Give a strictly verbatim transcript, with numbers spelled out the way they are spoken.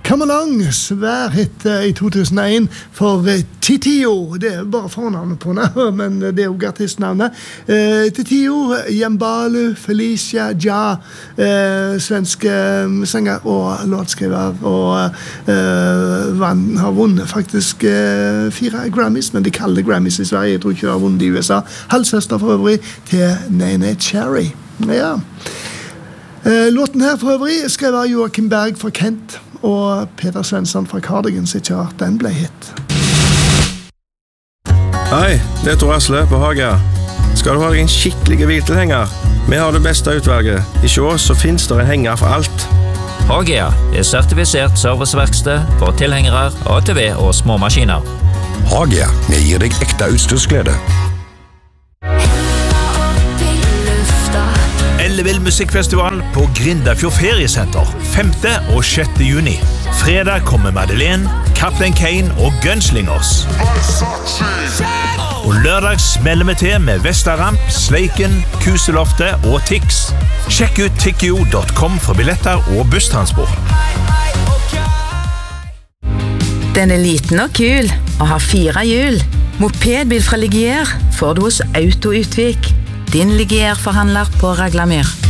Come Along, svær hit i to tusen og en for Titio. Det er bare fornavnet på henne, men det er jo artistnavnet. Uh, Titio, Jambalu, Felicia, Ja, uh, svenske sanger og låtskriver, og uh, vann, har vunnet faktisk uh, fire Grammys, men de kaller det Grammys i Sverige. Jeg tror ikke de har vunnet i U S A. Halvsøster for øvrig til Nene Cherry. Ja. Uh, låten her for øvrig skrev av Joachim Berg fra Kent, og Peter Svensson fra Cardigans, ikke at den ble hit. Hei, det er Tor Asle på Hagia. Skal du ha deg en skikkelig hviltilhenger? Vi har det beste utvalget. I sjå så finnes det en henger for alt. Hagia er sertifisert serviceverksted for tilhengere, A T V og små maskiner. Hagia, vi gir deg ekte utstyrsglede. Ellevill musikkfestival på Grindafjord Feriesenter femte og sjette juni. Fredag kommer Madeleine, Captain Kane og Gunslingers. Og lørdag smeller vi til med Vestaramp, Sleiken, Kuselofte og Tix. Sjekk ut tikkio punktum com for billetter og busstransport. Den er liten og kul og har fire hjul. Mopedbil fra Ligier får du hos Auto Utvik. Din Ligier-forhandler på Raglamyr.